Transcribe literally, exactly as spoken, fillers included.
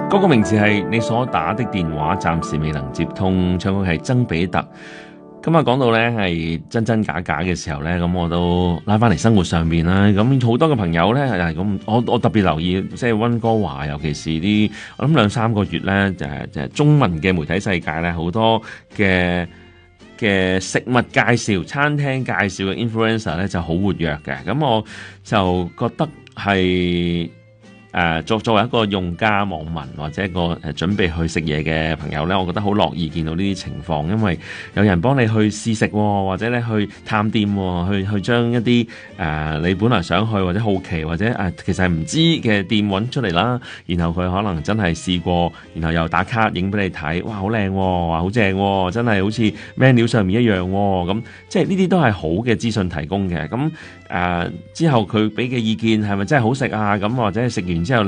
嗰個名字係你所打的電話暫時未能接通，唱歌係曾比特。今日講到咧係真真假假嘅時候咧，咁我都拉翻嚟生活上面啦。咁好多嘅朋友咧係咁，我我特別留意，即係溫哥華，尤其是啲我諗兩三個月咧，就係就係中文嘅媒體世界咧，好多嘅嘅食物介紹、餐廳介紹嘅 influencer 咧就好活躍嘅。咁我就覺得係。誒作作為一個用家網民或者一個誒準備去食嘢嘅朋友咧，我覺得好樂意見到呢啲情況，因為有人幫你去試食，或者咧去探店，去去將一啲誒、呃、你本來想去或者好奇或者誒、呃、其實係唔知嘅店揾出嚟啦，然後佢可能真係試過，然後又打卡影俾你睇，哇好靚，哇好正，真係好似 menu 上面一樣，咁即係呢啲都係好嘅資訊提供嘅。咁誒、呃、之後佢俾嘅意見係咪真係好食啊？咁或者食完之後